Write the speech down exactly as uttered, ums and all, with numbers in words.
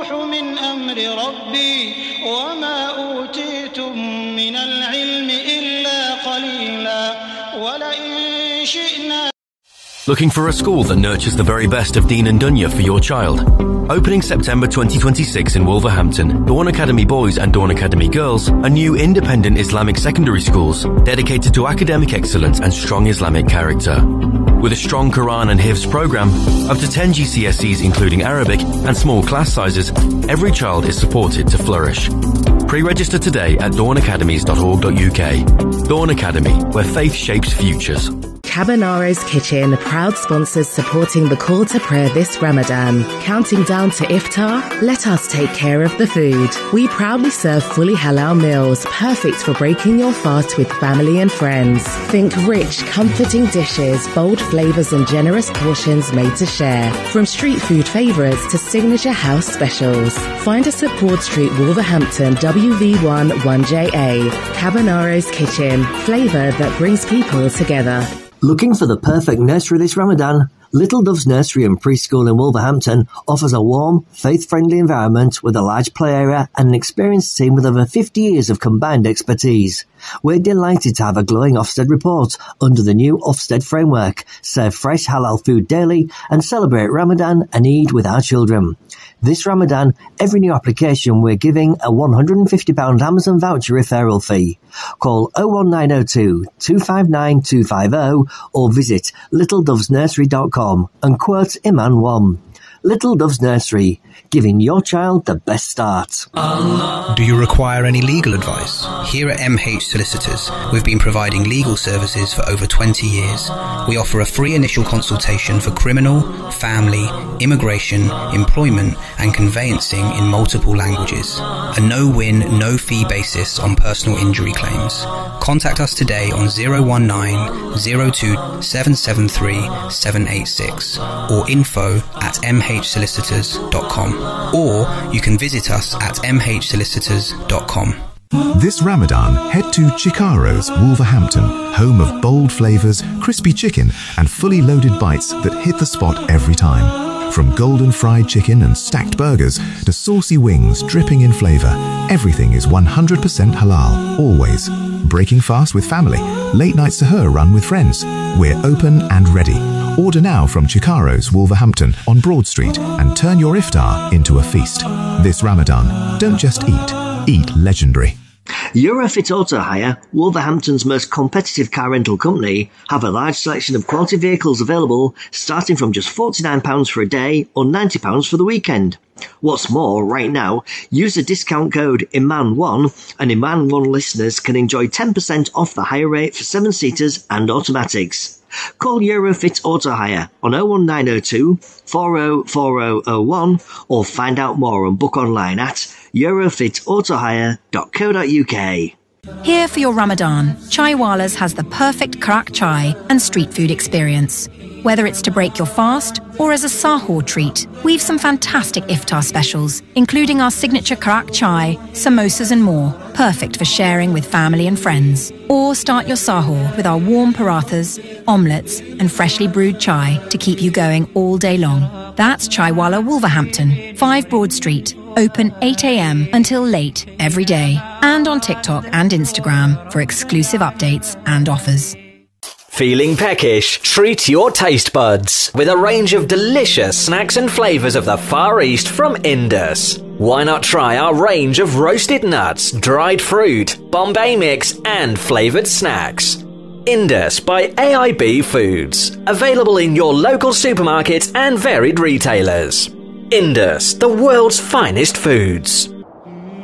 الروح من أمر ربي وما أوتيتم من العلم إلا قليلا ولئن شئنا. Looking for a school that nurtures the very best of Dean and Dunya for your child? Opening September twenty twenty-six in Wolverhampton, Dawn Academy Boys and Dawn Academy Girls are new independent Islamic secondary schools dedicated to academic excellence and strong Islamic character. With a strong Quran and Hifz program, up to ten G C S Es including Arabic and small class sizes, every child is supported to flourish. Pre-register today at dawn academies dot org dot U K. Dawn Academy, where faith shapes futures. Cabanaro's Kitchen, proud sponsors supporting the call to prayer this Ramadan. Counting down to iftar? Let us take care of the food. We proudly serve fully halal meals, perfect for breaking your fast with family and friends. Think rich, comforting dishes, bold flavors and generous portions made to share. From street food favorites to signature house specials. Find us at Broad Street, Wolverhampton, W V one one J A. Cabanaro's Kitchen, flavor that brings people together. Looking for the perfect nursery this Ramadan? Little Doves Nursery and Preschool in Wolverhampton offers a warm, faith-friendly environment with a large play area and an experienced team with over fifty years of combined expertise. We're delighted to have a glowing Ofsted report under the new Ofsted framework, serve fresh halal food daily and celebrate Ramadan and Eid with our children. This Ramadan, every new application we're giving a one hundred fifty pounds Amazon voucher referral fee. Call oh one nine oh two, two five nine, two five oh or visit little doves nursery dot com and quote Iman one. Little Doves Nursery, giving your child the best start. Do you require any legal advice? Here at M H Solicitors, we've been providing legal services for over twenty years. We offer a free initial consultation for criminal, family, immigration, employment and conveyancing in multiple languages. A no-win, no-fee basis on personal injury claims. Contact us today on oh one nine, oh two, seven seven three, seven eight six or info at m h solicitors dot com, or you can visit us at m h solicitors dot com. This Ramadan, head to Chicaro's, Wolverhampton, home of bold flavours, crispy chicken and fully loaded bites that hit the spot every time. From golden fried chicken and stacked burgers to saucy wings dripping in flavour, everything is one hundred percent halal, always. Breaking fast with family, late night suhoor run with friends. We're open and ready. Order now from Chicaro's, Wolverhampton on Broad Street and turn your iftar into a feast. This Ramadan, don't just eat, eat legendary. Eurofit Auto Hire, Wolverhampton's most competitive car rental company, have a large selection of quality vehicles available starting from just forty-nine pounds for a day or ninety pounds for the weekend. What's more, right now, use the discount code I M A N one and I M A N one listeners can enjoy ten percent off the hire rate for seven-seaters and automatics. Call Eurofit Auto Hire on oh one nine oh two, four oh four oh oh one or find out more and book online at eurofit auto hire dot co dot U K. Here for your Ramadan, Chaiwala's has the perfect karak chai and street food experience. Whether it's to break your fast or as a sahur treat, we've some fantastic iftar specials, including our signature karak chai, samosas and more, perfect for sharing with family and friends. Or start your sahur with our warm parathas, omelettes and freshly brewed chai to keep you going all day long. That's Chaiwala Wolverhampton, five Broad Street, open eight a m until late every day, and on TikTok and Instagram for exclusive updates and offers. Feeling peckish? Treat your taste buds with a range of delicious snacks and flavours of the Far East from Indus. Why not try our range of roasted nuts, dried fruit, Bombay mix and flavoured snacks? Indus by A I B Foods. Available in your local supermarkets and varied retailers. Indus, the world's finest foods.